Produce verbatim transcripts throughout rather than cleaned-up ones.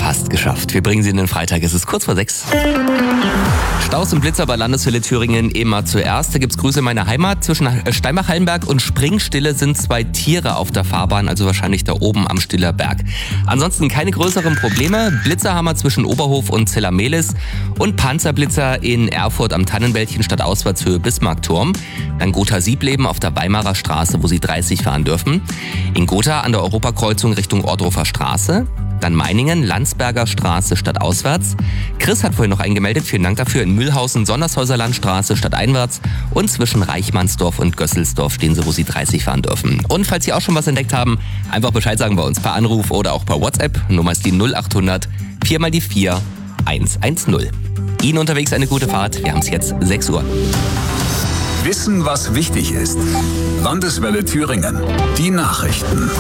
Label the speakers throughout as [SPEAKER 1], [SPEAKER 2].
[SPEAKER 1] Fast geschafft. Wir bringen Sie in den Freitag. Es ist kurz vor sechs. Staus und Blitzer bei Landeshölle Thüringen immer zuerst. Da gibt's Grüße in meiner Heimat. Zwischen Steinbach-Hallenberg und Springstille sind zwei Tiere auf der Fahrbahn, also wahrscheinlich da oben am Stiller Berg. Ansonsten keine größeren Probleme. Blitzerhammer zwischen Oberhof und Zellamelis und Panzerblitzer in Erfurt am Tannenwäldchen statt Auswärtshöhe Bismarckturm. Dann Gotha-Siebleben auf der Weimarer Straße, wo Sie dreißig fahren dürfen. In Gotha an der Europakreuzung Richtung Ordrupher Straße. Dann Meiningen, Landsberger Straße statt auswärts. Chris hat vorhin noch eingemeldet, vielen Dank dafür. In Mühlhausen, Sondershäuser Landstraße statt einwärts. Und zwischen Reichmannsdorf und Gösselsdorf stehen Sie, wo Sie dreißig fahren dürfen. Und falls Sie auch schon was entdeckt haben, einfach Bescheid sagen bei uns per Anruf oder auch per WhatsApp. Nummer ist die null acht hundert vier mal die vier eins eins null. Ihnen unterwegs eine gute Fahrt. Wir haben es jetzt sechs Uhr.
[SPEAKER 2] Wissen, was wichtig ist. Landeswelle Thüringen. Die Nachrichten.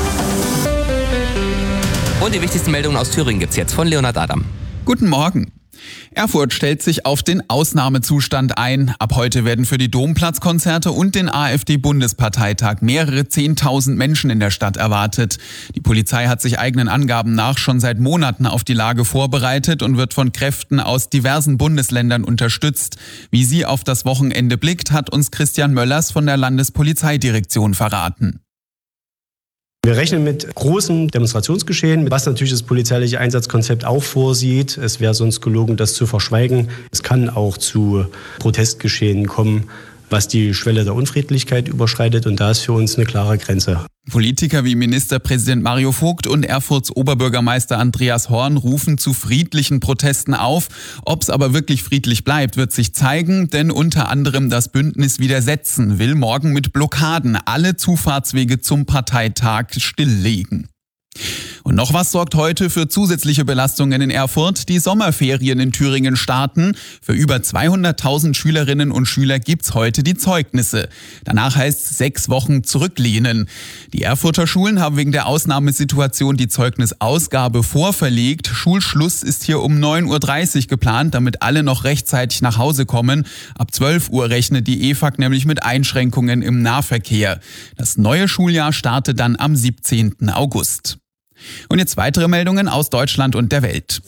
[SPEAKER 1] Und die wichtigsten Meldungen aus Thüringen gibt's jetzt von Leonhard Adam.
[SPEAKER 3] Guten Morgen. Erfurt stellt sich auf den Ausnahmezustand ein. Ab heute werden für die Domplatzkonzerte und den AfD-Bundesparteitag mehrere Zehntausend Menschen in der Stadt erwartet. Die Polizei hat sich eigenen Angaben nach schon seit Monaten auf die Lage vorbereitet und wird von Kräften aus diversen Bundesländern unterstützt. Wie sie auf das Wochenende blickt, hat uns Christian Möllers von der Landespolizeidirektion verraten.
[SPEAKER 4] Wir rechnen mit großem Demonstrationsgeschehen, was natürlich das polizeiliche Einsatzkonzept auch vorsieht. Es wäre sonst gelogen, das zu verschweigen. Es kann auch zu Protestgeschehen kommen, was die Schwelle der Unfriedlichkeit überschreitet. Und da ist für uns eine klare Grenze.
[SPEAKER 3] Politiker wie Ministerpräsident Mario Vogt und Erfurts Oberbürgermeister Andreas Horn rufen zu friedlichen Protesten auf. Ob es aber wirklich friedlich bleibt, wird sich zeigen, denn unter anderem das Bündnis Widersetzen will morgen mit Blockaden alle Zufahrtswege zum Parteitag stilllegen. Und noch was sorgt heute für zusätzliche Belastungen in Erfurt. Die Sommerferien in Thüringen starten. Für über zweihunderttausend Schülerinnen und Schüler gibt's heute die Zeugnisse. Danach heißt's sechs Wochen zurücklehnen. Die Erfurter Schulen haben wegen der Ausnahmesituation die Zeugnisausgabe vorverlegt. Schulschluss ist hier um neun Uhr dreißig geplant, damit alle noch rechtzeitig nach Hause kommen. Ab zwölf Uhr rechnet die E F A G nämlich mit Einschränkungen im Nahverkehr. Das neue Schuljahr startet dann am siebzehnten August. Und jetzt weitere Meldungen aus Deutschland und der Welt.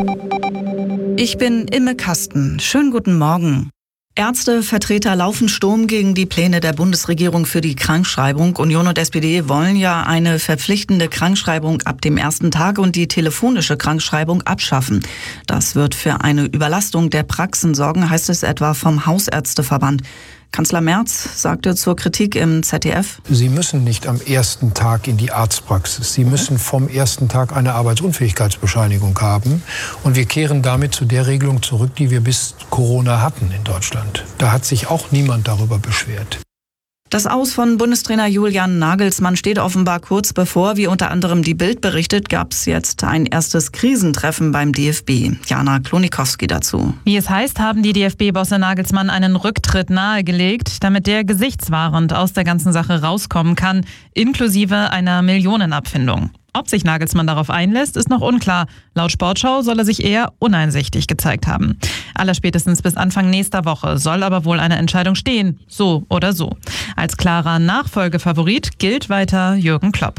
[SPEAKER 5] Ich bin Imme Kasten. Schönen guten Morgen. Ärztevertreter laufen Sturm gegen die Pläne der Bundesregierung für die Krankschreibung. Union und S P D wollen ja eine verpflichtende Krankschreibung ab dem ersten Tag und die telefonische Krankschreibung abschaffen. Das wird für eine Überlastung der Praxen sorgen, heißt es etwa vom Hausärzteverband. Kanzler Merz sagte zur Kritik im Z D F:
[SPEAKER 6] Sie müssen nicht am ersten Tag in die Arztpraxis. Sie müssen vom ersten Tag eine Arbeitsunfähigkeitsbescheinigung haben. Und wir kehren damit zu der Regelung zurück, die wir bis Corona hatten in Deutschland. Da hat sich auch niemand darüber beschwert.
[SPEAKER 5] Das Aus von Bundestrainer Julian Nagelsmann steht offenbar kurz bevor. Wie unter anderem die Bild berichtet, gab es jetzt ein erstes Krisentreffen beim D F B. Jana Klonikowski dazu.
[SPEAKER 7] Wie es heißt, haben die D F B-Bosse Nagelsmann einen Rücktritt nahegelegt, damit der gesichtswahrend aus der ganzen Sache rauskommen kann, inklusive einer Millionenabfindung. Ob sich Nagelsmann darauf einlässt, ist noch unklar. Laut Sportschau soll er sich eher uneinsichtig gezeigt haben. Allerspätestens bis Anfang nächster Woche soll aber wohl eine Entscheidung stehen, so oder so. Als klarer Nachfolgefavorit gilt weiter Jürgen Klopp.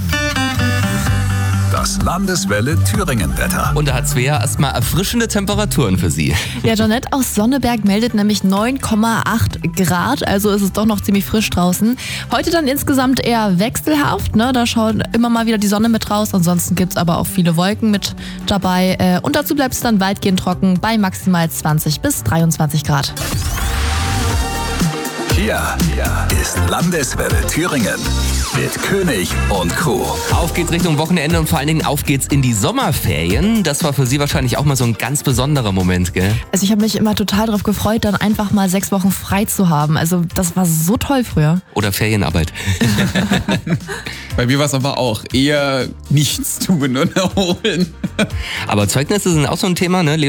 [SPEAKER 2] Das Landeswelle Thüringen-Wetter.
[SPEAKER 1] Und da hat Svea erstmal erfrischende Temperaturen für Sie.
[SPEAKER 8] Ja, Jeanette aus Sonneberg meldet nämlich neun Komma acht Grad, also ist es doch noch ziemlich frisch draußen. Heute dann insgesamt eher wechselhaft, ne? Da schaut immer mal wieder die Sonne mit raus, ansonsten gibt's aber auch viele Wolken mit dabei. Und dazu bleibt es dann weitgehend trocken bei maximal zwanzig bis dreiundzwanzig Grad.
[SPEAKER 2] Hier ist Landeswelle Thüringen mit König und Crew.
[SPEAKER 1] Auf geht's Richtung Wochenende und vor allen Dingen auf geht's in die Sommerferien. Das war für Sie wahrscheinlich auch mal so ein ganz besonderer Moment, gell?
[SPEAKER 8] Also ich habe mich immer total darauf gefreut, dann einfach mal sechs Wochen frei zu haben. Also das war so toll früher.
[SPEAKER 1] Oder Ferienarbeit.
[SPEAKER 3] Bei mir war es aber auch eher nichts tun und erholen.
[SPEAKER 1] Aber Zeugnisse sind auch so ein Thema, ne?